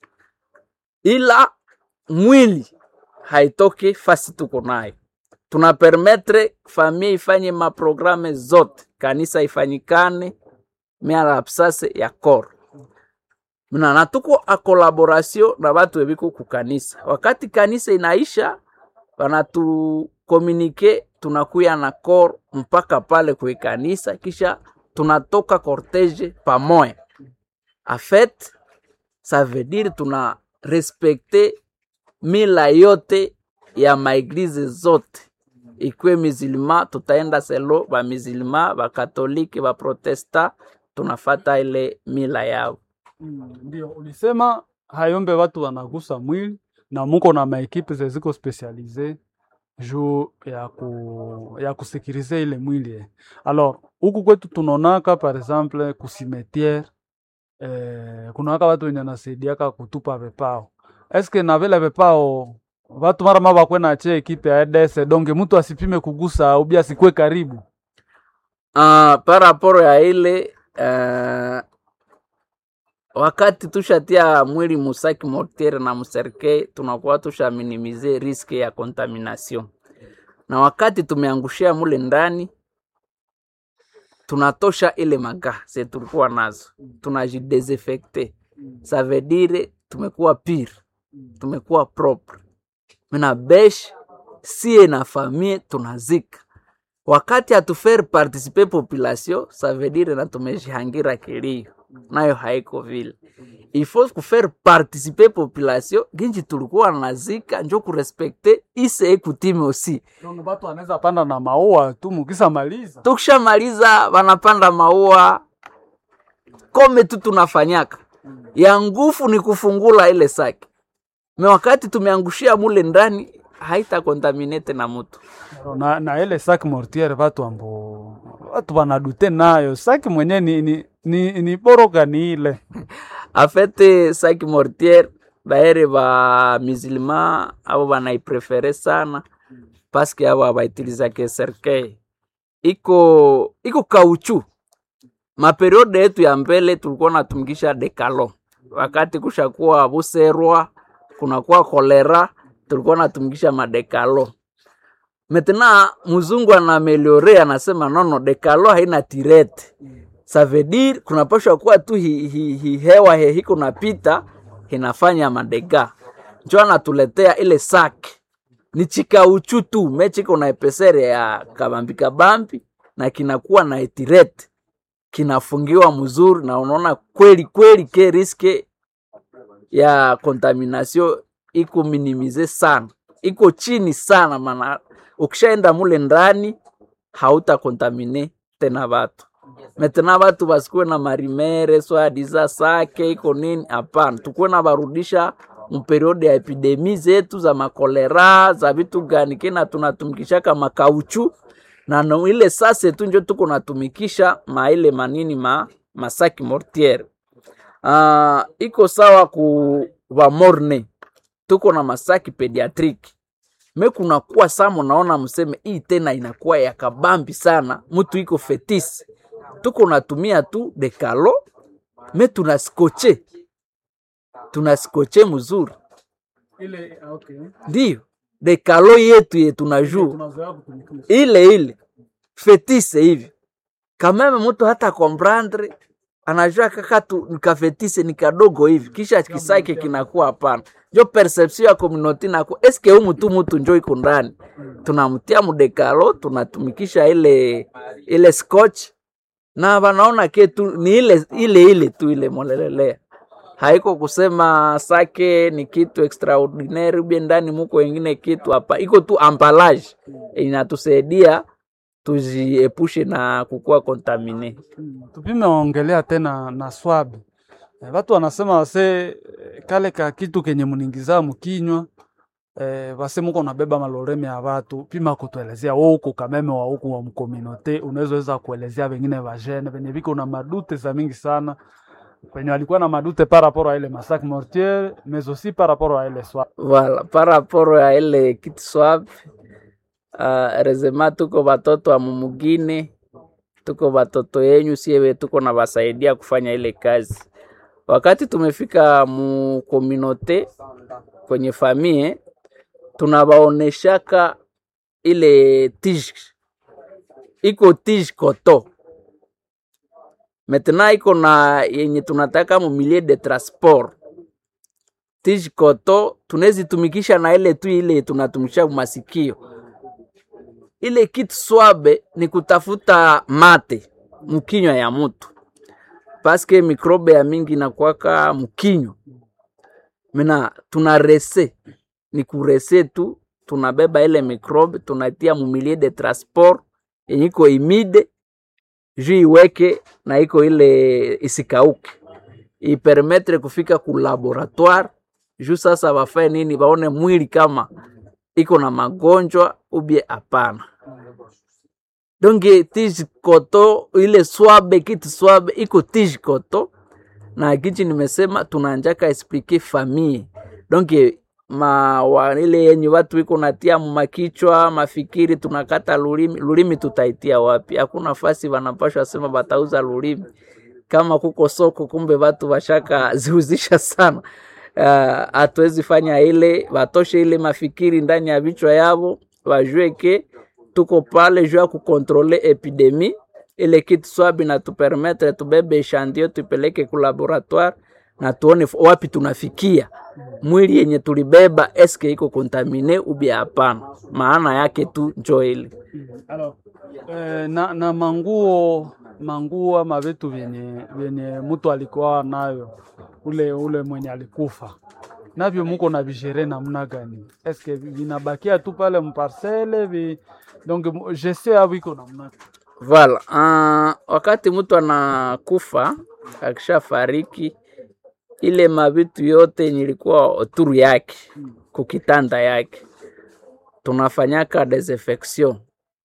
Ila mwili haitoke fasi tuko nayo. Tunapermetre famii ifanye maprograme zote, kanisa ifanyikane mea lapsase ya kor. Muna natuko a collaboration na watu webiko kukanisa. Wakati kanisa inaisha, wanatu komunike, tunakuya na kor mpaka pale kwe kanisa, kisha tunatoka cortege pamoja. En fait, ça veut dire tuna respecte mila yote ya maeglize zote. Ikwe musulman, tutaenda selo ba musulman, ba katolike, ba protesta, tunafata ile mila yao. Ndio, mm, ulisema hayombe watu wanagusa mwili na muko na maekipe zeziko specialize juu ya ku ya kusekirize ile mwili. Alors, huku kwetu tunonaka par exemple ku cimetière eh kunaka watu wenye nasaidiaka kutupa vepao. Eske na vile vepao watu mara maba kwena che ekipe ya E D S donge mtu asipime kugusa ubia sikwe karibu. Ah, uh, para poro ya ile uh, wakati tushatia mwili musaki mortiere na muserke, tunakuwa tusha minimize riske ya contamination. Na wakati tumeangushia mule ndani, tunatosha ile maga se tulikuwa nazo. Tunajidesinfecte. Ça veut dire tumekuwa pire, tumekuwa propre. Mena besh siye na famille tunazika. Wakati hatufaire participer population, ça veut dire na tumejihangira kilio. Nayo haiko vile. Il faut kufaire participer population, ginji tulikuwa nazika, njo kurespecte ise ekutime aussi. Donc watu wanaweza panda na maua tu mukisa maliza. Tukisha maliza wanapanda maua kome tu tunafanyaka. Ya nguvu ni kufungula ile saki. Me wakati tumeangushia mule ndani haita contaminate na mtu. Na na ile sac mortiere watu ambo watu wanadute nayo. Sac mwenye ni ni ni, ni boroga ni ile. Afete sac mortiere baere ba musulman abo banaiprefere sana parce que abo baitiliza ke cercueil. Iko iko kauchu. Ma periode yetu ya mbele tulikuwa natumikisha dekalo. Wakati kushakuwa buserwa, kunakuwa kolera, tulikuwa natumikisha madekalo. Maintenant mzungu anameliore anasema nono dekalo haina tirete. Ça veut dire kunapaswa kuwa tu hi, hi, hi hewa he hiko napita inafanya madega. Njoo anatuletea ile saki. Ni chika uchu tu, mechi kuna epesere ya kabambi kabambi na kinakuwa na tirete. Kinafungiwa mzuri na unaona kweli kweli ke riske ya contamination iko minimize sana. Iko chini sana maana ukishaenda mule ndani hauta contamine tena watu. Metena watu basikuwe na marimere, swadi za sake, iko nini, hapana. Tukuwe na barudisha mperiode ya epidemi zetu za makolera, za vitu gani kena tunatumikisha kama kauchu. Na no ile sase tu njo tuko natumikisha ma ile manini ma masaki mortiere. Uh, iko sawa ku wa morne. Tuko na masaki pediatriki. Me kuna kuwa samo naona mseme hii tena inakuwa ya kabambi sana. Mtu iko fetisi. Tuko natumia tu dekalo. Me tunaskoche. Tunaskoche mzuri. Ile okay. Ndio. dekalo yetu yetu najua ile ile fetise hivi kameme mtu hata comprendre anajua kaka tu nikafetise ni kadogo hivi kisha kisake kinakuwa hapana. Jo perception ya community na ku eske huyu mtu mtu njoo iko ndani tunamtia mudekalo tunatumikisha ile ile scotch na wanaona ketu ni ile ile ile tu ile molelelea. Haiko kusema sake ni kitu extraordinary bien ndani muko wengine kitu hapa. Iko tu emballage inatusaidia tujiepushe na kukua contamine. Tupime ongelea tena na swab. Watu wanasema wase kale ka kitu kenye muningiza mkinywa eh wase mko nabeba maloreme ya watu pima kutuelezea wewe uko kameme wa huku wa mkominote unaweza kuelezea wengine wajene wenye viko na madute za mingi sana penye walikuwa na madute par rapport à ile massacre mortier mais aussi par rapport à ile swab. Voilà, par rapport à ile kit swab uh, rezema tuko batoto wa mumugine tuko batoto yenyu siewe tuko na basaidia kufanya ile kazi. Wakati tumefika mu communauté kwenye famille tunabaoneshaka ile tige iko tige koto maintenant iko na yenye tunataka mu milieu de transport tige koto tunezi tumikisha na ile tu ile tunatumikisha masikio. Ile kit swabe ni kutafuta mate mkinywa ya mtu paske mikrobe ya mingi na kuwaka mkinyo. Mena tunarese ni kurese tu tunabeba ile mikrobe tunatia mu milieu de transport yenye iko imide juu iweke na iko ile isikauke ipermettre kufika ku laboratoire juu sasa wafae nini baone mwili kama iko na magonjwa ubie hapana. Donge tige koto ile swabe kitu swabe iko tige koto na kichi nimesema tunaanjaka expliquer famille. Donge ma wa ile yenye watu iko natia makichwa mafikiri tunakata lulimi lulimi tutaitia wapi? Hakuna nafasi wanapashwa sema batauza lulimi kama kuko soko kumbe watu washaka ziuzisha sana. Uh, atuwezi fanya ile watoshe ile mafikiri ndani ya vichwa yao wajue ke tuko pale juu ya kukontrole epidemie. Ile kitu swabi na tupermettre tubebe echandio tupeleke ku laboratoire na tuone wapi tunafikia mwili yenye tulibeba eske iko contamine ubi hapana. Maana yake tu njoo ile. Alors eh, na na manguo manguo ama vitu vyenye vyenye mtu alikuwa nayo ule ule mwenye alikufa navyo muko na vigere namna gani? Eske vinabakia tu pale mparcele vi donc je sais aviko namna. Voilà, uh, wakati mtu anakufa akisha fariki ile mavitu yote nilikuwa oturu yake kukitanda yake tunafanyaka desinfection.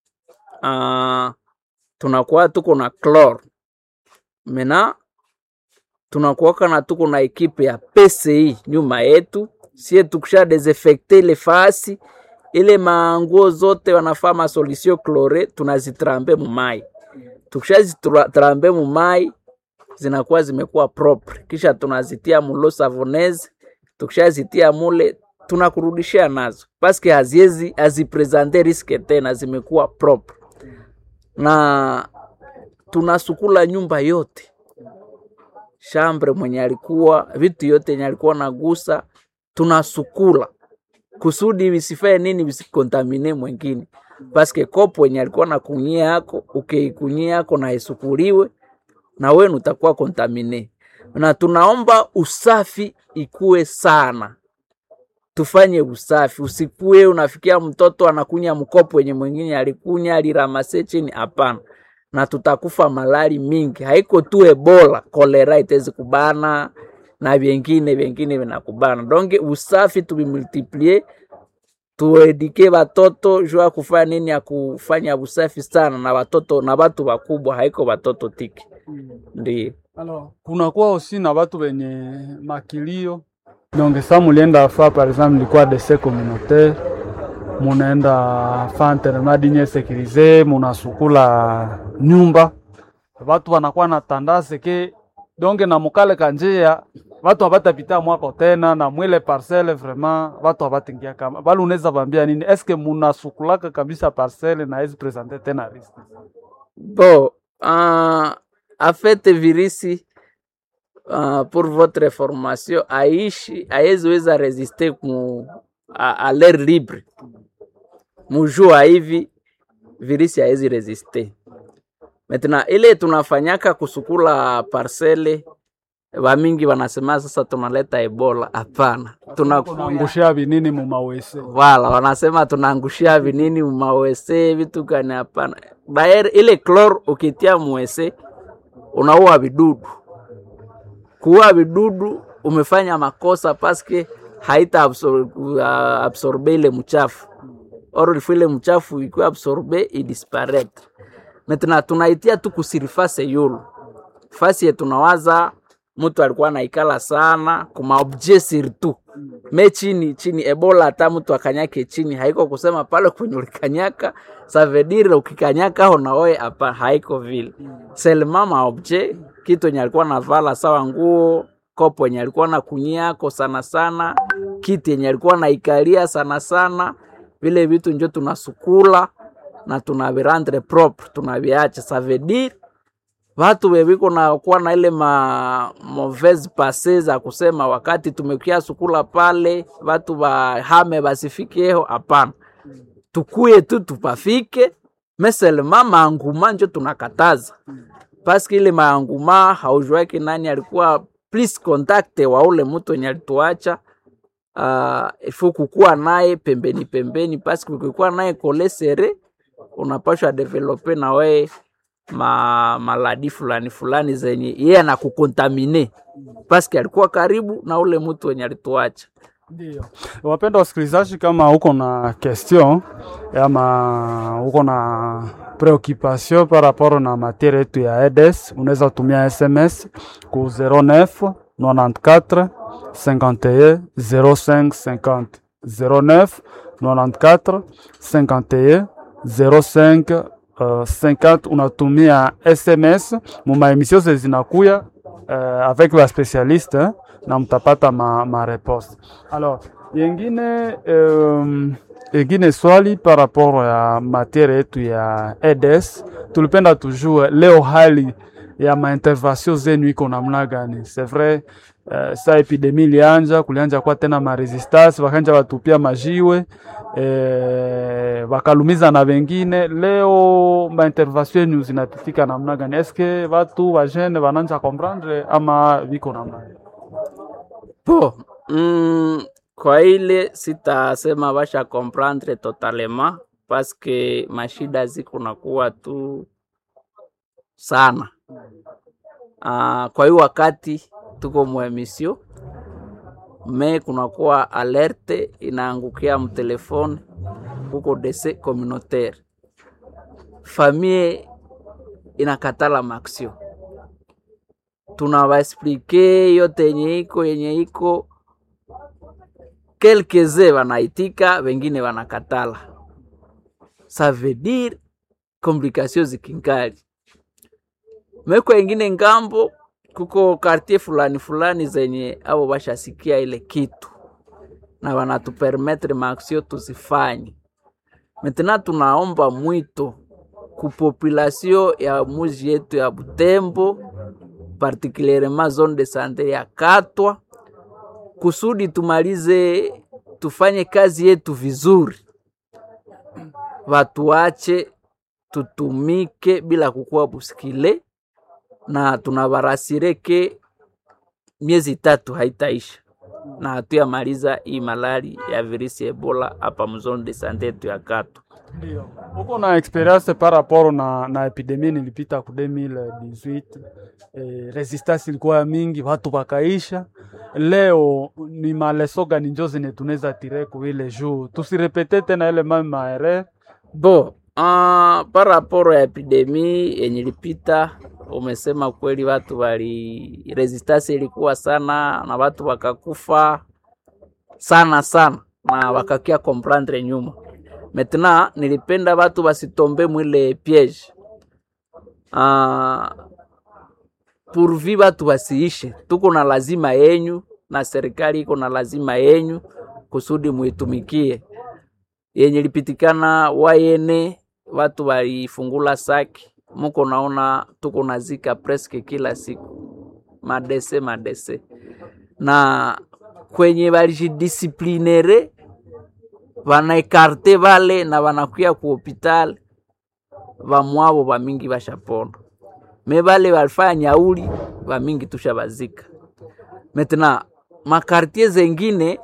Uh, tunakuwa tuko na chlor mena tunakuwa na tuko na ekipe ya P C I nyuma yetu sie tukisha desinfecter ile fasi ile manguo zote wanafaa ma solution chloré tunazitrambe mu mai. Tukisha zitrambe mu mai zinakuwa zimekuwa propre kisha tunazitia mulo savonese. Tukisha zitia mule tunakurudishia nazo paske haziezi azipresenter riske tena zimekuwa propre na tunasukula nyumba yote chambre mwenye alikuwa vitu yote yenye alikuwa nagusa tunasukula kusudi visifae nini visikontamine mwingine paske kopo yenye alikuwa na kunyia yako ukikunyia yako na isukuliwe na wewe utakuwa kontamine. Na tunaomba usafi ikue sana, tufanye usafi, usikue unafikia mtoto anakunya mkopo wenye mwingine alikunya aliramase chini, hapana. Na tutakufa malali mingi, haiko tu Ebola, kolera itezi kubana na vingine vingine vinakubana. Donge usafi tubimultiplie, tuedike watoto jua kufanya nini ya kufanya usafi sana na watoto na watu wakubwa, haiko watoto tiki. Ndiyo. Alors, kuna kuwa aussi na watu wenye makilio. Donc ça mulienda fa par exemple likuwa décès communautaire, munaenda fa internat dinye sécurisé, munasukula nyumba. Watu wanakuwa na tandase ke donc na mukale kanjia watu hawatapita mwako tena na mwile parcelle vraiment watu hawataingia kama bali unaweza bambia nini eske munasukulaka kabisa parcelle na hizi presenter tena risque Bon, uh, en fait virisi uh, pour votre information aishi aiweza résister ku à, à l'air libre mujua hivi virisi haiwezi résister. Maintenant ile tunafanyaka kusukula parcelle wa mingi wanasema sasa tunaleta Ebola. Hapana, tunaangushia vinini mu mawese. Wala wanasema tunaangushia vinini mu mawese vitu gani? Hapana. Daer ile chlor ukitia mwese unaua vidudu. Kuua vidudu umefanya makosa paske haita absorb, uh, absorbe ile mchafu. Or ile mchafu iko absorbe i disparaître. Maintenant tunaitia tu kusirifase yulu. Fasi yetu tunawaza mtu alikuwa anaikala sana kuma objet surtout. Me chini chini Ebola hata mtu akanyake chini haiko kusema pale kwenye ulikanyaka ça veut dire ukikanyaka ho na wewe hapa haiko vile. Seulement ma objet kitu yenye alikuwa navala sawa nguo, kopo yenye alikuwa na kunyako sana sana, kiti yenye alikuwa naikalia sana sana, vile vitu ndio tunasukula na tunavirendre propre, tunaviacha. Ça veut dire watu webiko na kuwa na ile ma mauvaise passé za kusema wakati tumekia sukula pale watu ba hame basifikeo. Hapana, tukuye tu tupafike. Mesele mama anguma njo tunakataza paski ile maanguma haujwaki nani alikuwa please contact wa ule mtu nye alituacha. Uh, ifu kukua naye pembeni pembeni paski kukua naye kolesere unapashwa develope na we ma maladi fulani fulani zenye yeye anakukontamine paski alikuwa karibu na ule mtu wenye alituacha. Ndio. Wapenda wasikilizaji, kama uko na question ama uko na preoccupation par rapport na matière yetu ya E D S, unaweza tumia S M S ku zero neuf quatre-vingt-quatorze cinquante et un zero cinq cinquante zero neuf quatre-vingt-quatorze cinquante et un zero cinq cinquante. Unatumia S M S mu maemission zinakuya uh, avec la spécialiste hein, na mtapata ma, ma réponse. Alors, yengine um, yengine swali par rapport ya matière yetu ya E D S, tulipenda tujue leo hali ya ma-intervention zenu iko namna gani? C'est vrai uh, sa epidemie ilianja kulianja kwa tena ma resistance wakanja watupia majiwe eh, wakalumiza na wengine. Leo ma-intervention yenu zinapitika namna gani? Eske watu wa jeune wananja comprendre ama viko namna gani? Po, mm, kwa ile sitasema basha comprendre totalement parce que mashida ziko nakuwa tu sana. Uh, kwa hiyo wakati tuko mu emission me kunakuwa alerte inaangukia mtelefone huko dese communautaire. Famille inakatala maksio. Tunawaexplike yote yenye iko yenye iko quelques-uns wanaitika, wengine wanakatala. Ça veut dire complications zikingali. Meko wengine ngambo kuko quartier fulani fulani zenye abo bashasikia ile kitu na wanatupermettre maaksio tuzifanye. Maintenant tunaomba mwito ku population ya muji yetu ya Butembo, particulièrement zone de santé ya Katwa, kusudi tumalize tufanye kazi yetu vizuri. Watuache tutumike bila kukua buskile, na tunabarasireke miezi tatu haitaisha na hatuyamaliza hii malari ya virusi Ebola hapa mzone de santé yetu ya Katwa. Ndio. Uko na experience par rapport na na epidemie nilipita ku deux mille dix-huit, eh, resistance ilikuwa mingi, watu wakaisha. Leo ni maleso gani njo zine tunaweza tire ku ile jour tusirepete tena ile même erreur? Bo, uh, par rapport ya epidemie yenye ilipita, umesema kweli watu wali resistance ilikuwa sana na watu wakakufa sana sana na wakakia comprendre nyuma. Maintenant nilipenda watu basitombe mwile piège. Ah, purvi watu wasiishe, tuko na lazima yenyu na serikali iko na lazima yenyu kusudi muitumikie. Yenye lipitikana wayene watu walifungula saki, muko naona tuko nazika preske kila siku madese madese, na kwenye walijidisciplinere wanaikarte vale na wanakuya ku hospital vamwabo vamingi vashapona, me vale walifanya nyauli vamingi tushabazika. Metna makartie zengine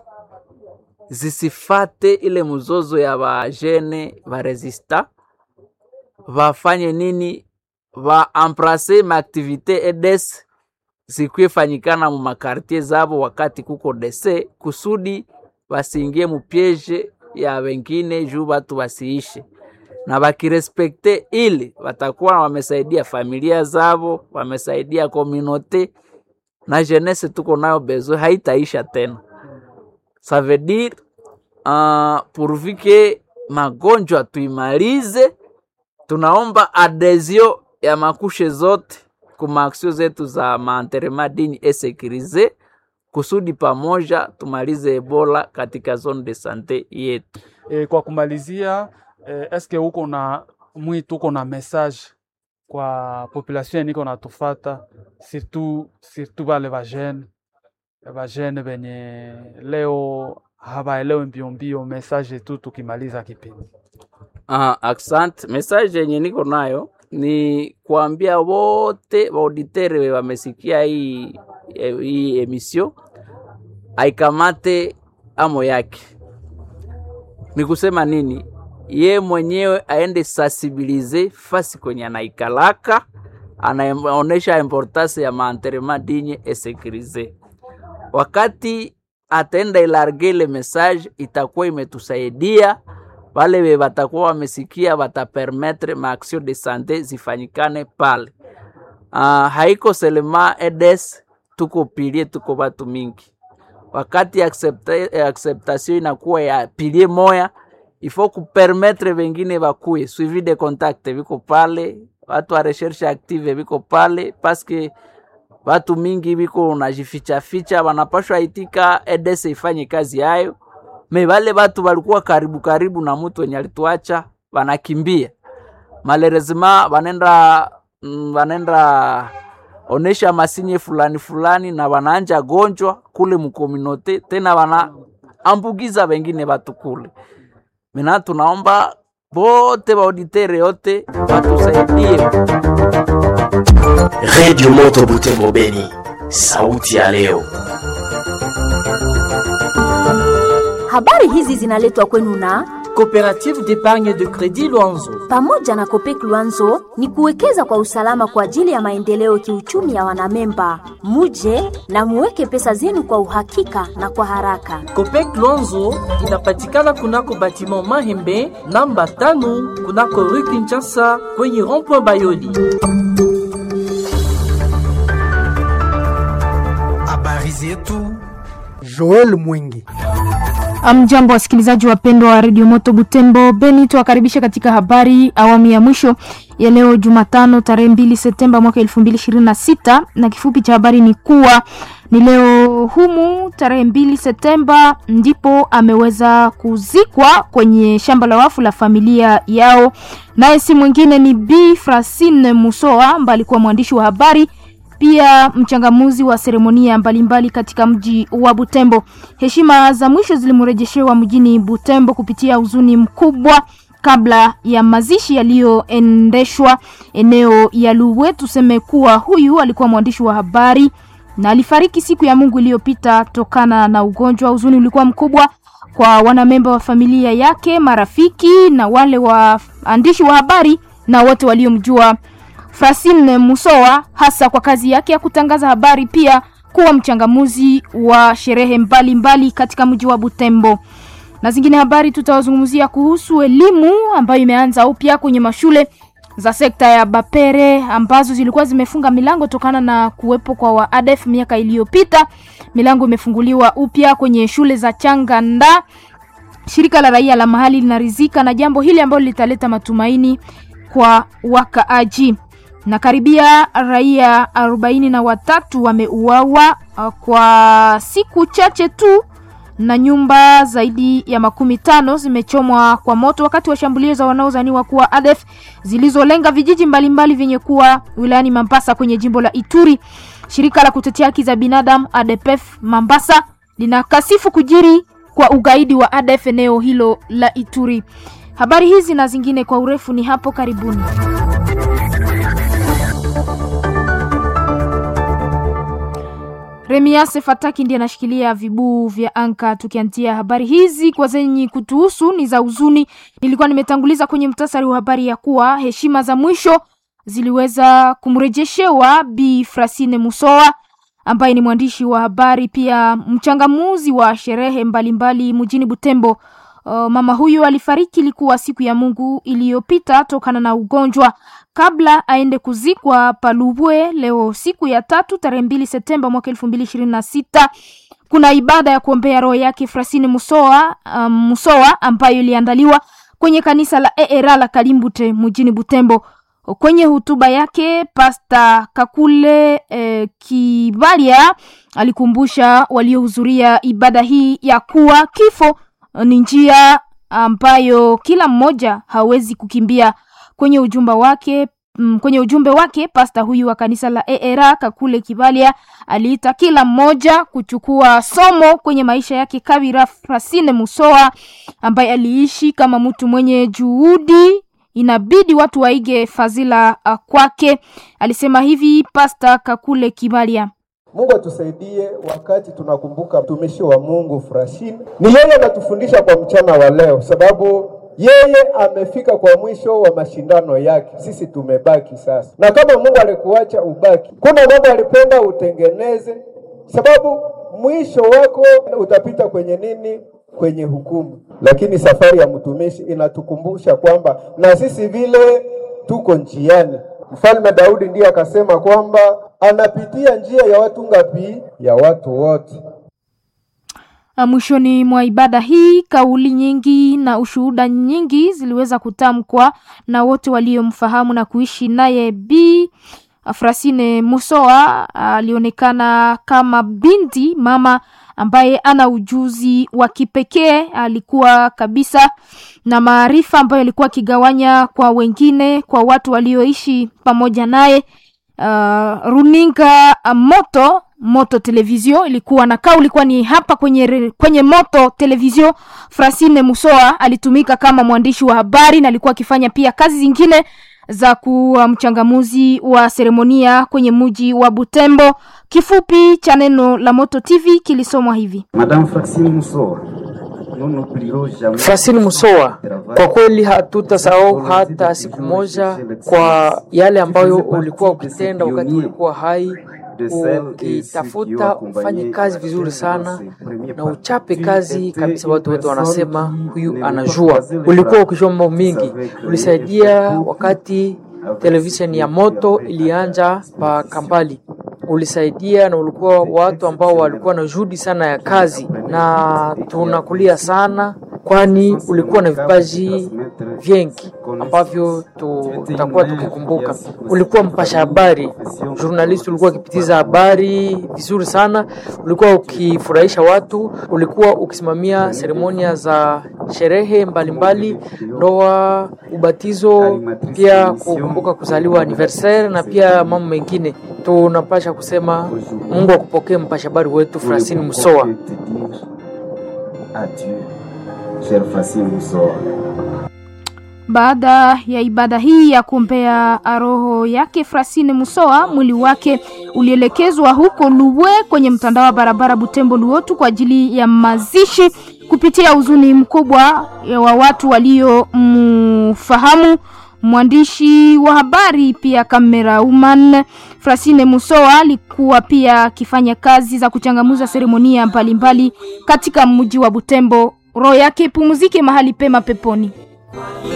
zisifate ile mzozo ya vajene varesista, vafanye nini, va embrasser ma activité E D S zikuye fanyikana mu makartie zabo wakati kuko dese, kusudi wasiingie mu piège ya wengine juu watu wasiishe, na bakirespekte ili watakuwa wamesaidia familia zabo, wamesaidia communauté, na jeunesse tuko nayo bezo haitaisha tena. Ça veut dire uh, pourvu que magonjwa tuimalize, tunaomba adhesion ya makushe zote kuma aksio zetu za maenterrement digne et sécurisé, kusudi pamoja tumalize Ebola katika zone de santé yetu. E, kwa kumalizia e, eske uko na mwitu uko na message kwa population niko natufata, surtout surtout wale vajene vajene benye leo habaelewe mbio mbio, message tu tukimaliza kipindi. Ah, accent message yenye niko nayo ni kuambia wote auditeur wamesikia hii hii emission aikamate amo yake. Ni kusema nini? Ye mwenyewe aende sensibiliser fasi kwenye anaikalaka, anaonesha importance ya maenterrement digne et sécurisé. Wakati atenda ilarge le message, itakuwa imetusaidia wale we watakuwa wamesikia, watapermettre ma action de santé zifanyikane pale. Uh, haiko selema E D S, tuko pilie, tuko batu mingi. Wakati accepta, acceptation inakuwa ya pilie moya, ifo kupermettre wengine bakuye. Suivi de contact viko pale, watu wa recherche active viko pale, paske watu mingi viko unajificha ficha, wanapashwa itika E D S ifanye kazi yayo. Me wale watu walikuwa karibu karibu na mtu wenye alituacha wanakimbia. Malerezima wanenda wanenda onesha masinye fulani fulani na wanaanja gonjwa kule mkominote, tena wana ambugiza wengine watu kule. Mina tunaomba bote wa auditere yote watusaidie. Radio Moto Butembo Beni, sauti ya leo. Habari hizi zinaletwa kwenu na Coopérative d'épargne de crédit Luanzo. Pamoja na Copec Luanzo ni kuwekeza kwa usalama kwa ajili ya maendeleo kiuchumi ya wanamemba. Muje na muweke pesa zenu kwa uhakika na kwa haraka. Copec Luanzo inapatikana kunako batiment Mahembe namba tano kunako rue Kinshasa kwenye rond-point Bayoli. Habari zetu Joel Mwingi. Amjambo wasikilizaji wapendwa wa Radio Moto Butembo Beni, tuwakaribisha katika habari awamu ya mwisho ya leo Jumatano tarehe mbili Septemba mwaka elfu mbili ishirini na sita, na kifupi cha habari ni kuwa ni leo humu tarehe mbili Septemba ndipo ameweza kuzikwa kwenye shamba la wafu la familia yao, naye si mwingine ni Bi Francine Musoa ambaye alikuwa mwandishi wa habari pia mchangamuzi wa seremonia mbalimbali katika mji wa Butembo. Heshima za mwisho zilimrejeshewa mjini Butembo kupitia huzuni mkubwa kabla ya mazishi yaliyoendeshwa eneo ya Luwe. Tuseme kuwa huyu alikuwa mwandishi wa habari na alifariki siku ya Mungu iliyopita tokana na ugonjwa. Huzuni ulikuwa mkubwa kwa wanamemba wa familia yake, marafiki na wale waandishi wa habari na wote waliomjua Francine Musoa, hasa kwa kazi yake ya kutangaza habari, pia kuwa mchangamuzi wa sherehe mbalimbali mbali katika mji wa Butembo. Na zingine habari tutawazungumzia kuhusu elimu ambayo imeanza upya kwenye mashule za sekta ya Bapere ambazo zilikuwa zimefunga milango tokana na kuwepo kwa wa A D F miaka iliyopita. Milango imefunguliwa upya kwenye shule za Changanda. Shirika la raia la mahali linaridhika na jambo hili ambalo litaleta matumaini kwa wakaaji. Na karibia raia arobaini na watatu wameuawa uh, kwa siku chache tu, na nyumba zaidi ya makumi tano zimechomwa kwa moto wakati wa shambulio za wanaozaniwa kuwa A D F zilizolenga vijiji mbalimbali vyenye kuwa wilayani Mambasa kwenye jimbo la Ituri. Shirika la kutetea haki za binadamu A D P F Mambasa linakasifu kujiri kwa ugaidi wa A D F eneo hilo la Ituri. Habari hizi na zingine kwa urefu ni hapo karibuni. Remiase Fataki ndiye anashikilia vibuu vya anka. Tukiantia habari hizi kwa zenye kutuhusu ni za uzuni. Nilikuwa nimetanguliza kwenye mtasari wa habari ya kuwa heshima za mwisho ziliweza kumrejeshewa Bi Frasine Musoa ambaye ni mwandishi wa habari pia mchangamuzi wa sherehe mbalimbali mjini Butembo. Uh, mama huyu alifariki ilikuwa siku ya Mungu iliyopita tokana na ugonjwa. Kabla aende kuzikwa Palubwe leo siku ya tatu tarehe mbili Septemba mwaka elfu mbili ishirini na sita, kuna ibada ya kuombea roho yake Frasine Musoa, um, Musoa ambayo iliandaliwa kwenye kanisa la E R A la Kalimbute mjini Butembo. Kwenye hutuba yake Pasta Kakule eh, Kibalia alikumbusha waliohudhuria ibada hii ya kuwa kifo ni njia ambayo kila mmoja hawezi kukimbia. Kwenye ujumbe wake mm, kwenye ujumbe wake pasta huyu wa kanisa la E R A Kakule Kibalia aliita kila mmoja kuchukua somo kwenye maisha yake Kabira Frasine Musoa ambaye aliishi kama mtu mwenye juhudi. Inabidi watu waige fadhila uh, kwake. Alisema hivi Pasta Kakule Kibalia. Mungu atusaidie wakati tunakumbuka mtumishi wa Mungu Frasine. Ni yeye anatufundisha kwa mchana wa leo, sababu yeye amefika kwa mwisho wa mashindano yake. Sisi tumebaki sasa. Na kama Mungu alikuacha ubaki, kuna mambo alipenda utengeneze, sababu mwisho wako utapita kwenye nini? Kwenye hukumu. Lakini safari ya mtumishi inatukumbusha kwamba na sisi vile tuko njiani. Mfalme Daudi ndiye akasema kwamba anapitia njia ya watu ngapi? Ya watu wote. Mwishoni mwa ibada hii kauli nyingi na ushuhuda nyingi ziliweza kutamkwa na wote waliomfahamu na kuishi naye. Bi Frasine Musoa alionekana kama binti mama ambaye ana ujuzi wa kipekee. Alikuwa kabisa na maarifa ambayo alikuwa kigawanya kwa wengine, kwa watu walioishi pamoja naye. Uh, runinga uh, moto moto televizio ilikuwa na kauli kwa ni hapa kwenye kwenye moto televizio. Frasine Musoa alitumika kama mwandishi wa habari na alikuwa akifanya pia kazi zingine za kuwa mchangamuzi wa seremonia kwenye mji wa Butembo. Kifupi cha neno la Moto T V kilisomwa hivi. Madame Frasine Musoa. Frasine Musoa, kwa kweli hatutasahau hata siku moja kwa yale ambayo ulikuwa ukitenda wakati ulikuwa hai, ukitafuta ufanye kazi vizuri sana na uchape kazi kabisa. Watu wote wanasema huyu anajua. Ulikuwa ukijua mambo mingi, ulisaidia wakati television ya moto ilianja pa Kambali. Ulisaidia na ulikuwa watu ambao walikuwa na juhudi sana ya kazi, na tunakulia sana kwani ulikuwa na vipaji vingi ambavyo tutakuwa tukikumbuka. Ulikuwa mpasha habari, journalist, ulikuwa ukipitiza habari vizuri sana, ulikuwa ukifurahisha watu, ulikuwa ukisimamia seremonia za sherehe mbalimbali, ndoa, ubatizo, pia kukumbuka kuzaliwa anniversaire na pia mambo mengine. Tunapasha kusema Mungu akupokee mpasha habari wetu Frasine Musoa. Adieu. Cher Frasine Musoa. Baada ya ibada hii ya kuombea roho yake Frasine Musoa, mwili wake ulielekezwa huko Luwe kwenye mtandao wa barabara Butembo Luotu kwa ajili ya mazishi. Kupitia huzuni mkubwa wa watu walio mfahamu mwandishi wa habari pia kamera woman Frasine Musoa alikuwa pia akifanya kazi za kuchangamuza seremonia mbalimbali katika mji wa Butembo. Roho yake pumzike mahali pema peponi.